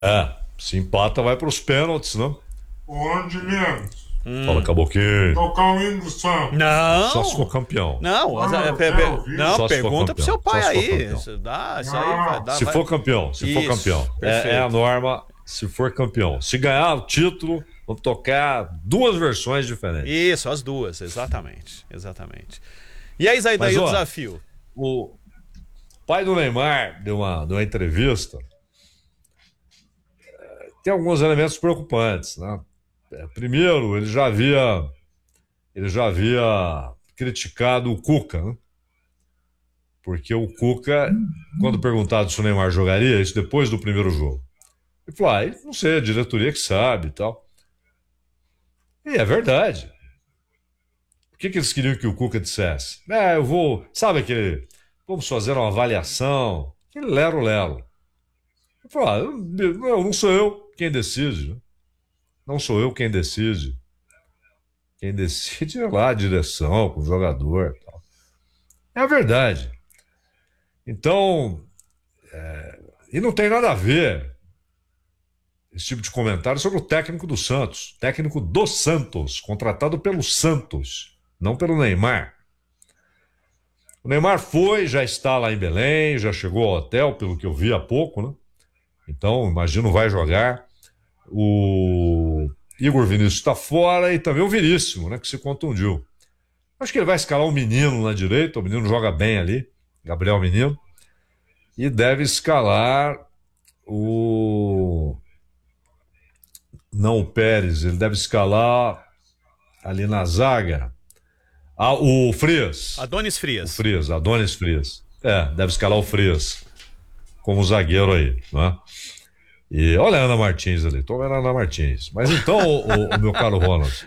Se empata, vai para os pênaltis, né? Onde menos? Fala, Caboclinho. Tocar o hino do Santos. Só se for campeão. Não, eu quero ouvir. não, Só se for pergunta pro seu campeão. pai Só se for aí. campeão. Isso aí vai dar. Se for campeão, se for Isso, campeão. É perfeito. a norma, se for campeão. Se ganhar o título, vamos tocar duas versões diferentes. Isso, as duas, exatamente. E aí, Zaidan, Mas, o ó, desafio? O pai do Neymar deu uma entrevista. Tem alguns elementos preocupantes, né? Primeiro, ele já havia criticado o Cuca, né? Porque o Cuca, quando perguntado se o Neymar jogaria, isso depois do primeiro jogo, ele falou: não sei, a diretoria que sabe e tal. E é verdade. O que eles queriam que o Cuca dissesse? Eu vou. Sabe aquele. Vamos fazer uma avaliação. Aquele lero-lero. Ele falou: não sou eu quem decide. Né? Não sou eu quem decide. Quem decide é lá a direção, com o jogador e tal. É a verdade. Então, e não tem nada a ver esse tipo de comentário sobre o técnico do Santos. Técnico do Santos, contratado pelo Santos, não pelo Neymar. O Neymar já está lá em Belém, já chegou ao hotel, pelo que eu vi há pouco, né? Então, imagino, vai jogar. O Igor Vinícius está fora e também o Veríssimo, né, que se contundiu. Acho que ele vai escalar um menino na direita, o menino joga bem ali, Gabriel Menino, e deve escalar não o Pérez, ele deve escalar ali na zaga o Frias. Adonis Frias. O Frias, Adonis Frias. Deve escalar o Frias como zagueiro aí, né? E olha a Ana Martins ali, tô vendo a Ana Martins. Mas então, o meu caro Ronald,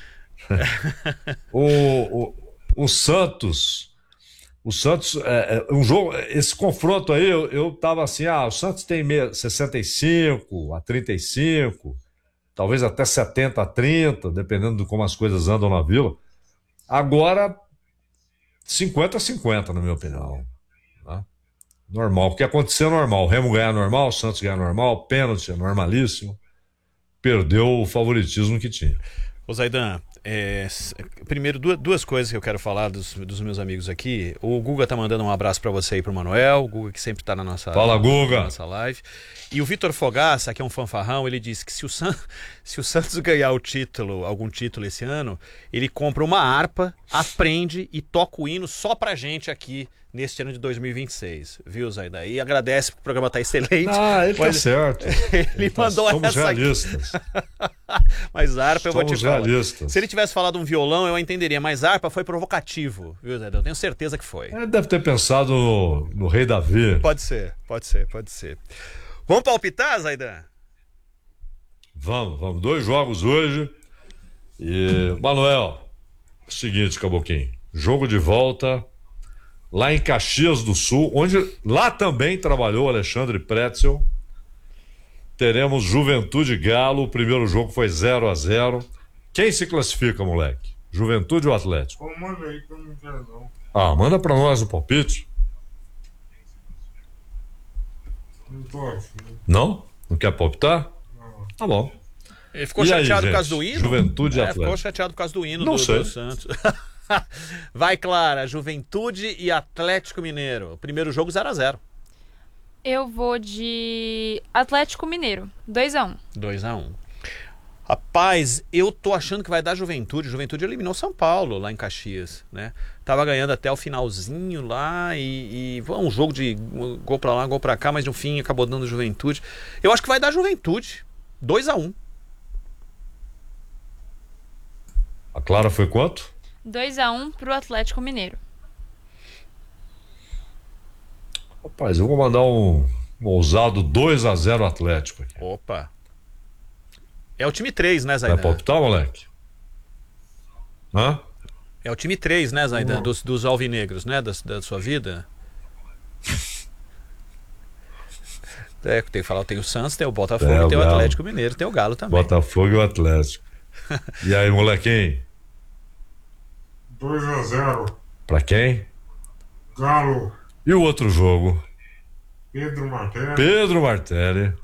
o Santos, um jogo, esse confronto aí, eu tava assim, o Santos tem 65 a 35, talvez até 70 a 30, dependendo de como as coisas andam na Vila. Agora, 50 a 50, na minha opinião. Né? Normal, porque aconteceu normal. O Remo ganhar normal, o Santos ganhar normal, pênalti é normalíssimo. Perdeu o favoritismo que tinha. Ô Zaidan, primeiro duas coisas que eu quero falar dos meus amigos aqui. O Guga tá mandando um abraço para você e pro Manuel, o Guga que sempre tá na nossa live. E o Vitor Fogaça, que é um fanfarrão, ele disse que se o Santos ganhar algum título esse ano, ele compra uma harpa, aprende e toca o hino só pra gente aqui neste ano de 2026, viu, Zaidan? E agradece porque o programa tá excelente. Ele tá certo. Ele mandou somos essa realistas. Mas harpa eu vou te falar. Realistas. Se ele tivesse falado um violão, eu entenderia, mas harpa foi provocativo, viu, Zaidan? Eu tenho certeza que foi. Deve ter pensado no Rei Davi. Pode ser. Vamos palpitar, Zaidan? Vamos. 2 jogos hoje. E, Manuel, seguinte, Caboclinho. Jogo de volta lá em Caxias do Sul, onde lá também trabalhou Alexandre Pretzel. Teremos Juventude e Galo. O primeiro jogo foi 0-0. Quem se classifica, moleque? Juventude ou Atlético? Manda aí que eu não quero não. Manda pra nós o palpite. Não tô afim. Não? Não quer palpitar? Não. Tá bom. Ele ficou E chateado aí, por causa gente? do hino? Juventude e Atlético. Ficou chateado por causa do hino Não sei. do Santos. Vai, Clara, Juventude e Atlético Mineiro. Primeiro jogo 0-0. Eu vou de Atlético Mineiro, 2-1. 2-1. Rapaz, eu tô achando que vai dar Juventude. Juventude eliminou São Paulo lá em Caxias, né? Tava ganhando até o finalzinho lá e um jogo de gol pra lá, gol pra cá, mas no fim acabou dando Juventude. Eu acho que vai dar Juventude. 2-1. A Clara foi quanto? 2-1 pro Atlético Mineiro. Rapaz, eu vou mandar um ousado 2-0 Atlético aqui. Opa. É o time 3, né, Zaidan? Vai palpitar, moleque? Hã? É o time 3, né, Zaidan? Dos alvinegros, né? Da sua vida. Tem que falar, tem o Santos, tem o Botafogo, tem o Atlético Mineiro, tem o Galo também. Botafogo e o Atlético. E aí, molequinho? 2-0. Pra quem? Galo. E o outro jogo? Pedro Martelli. Pedro Martelli.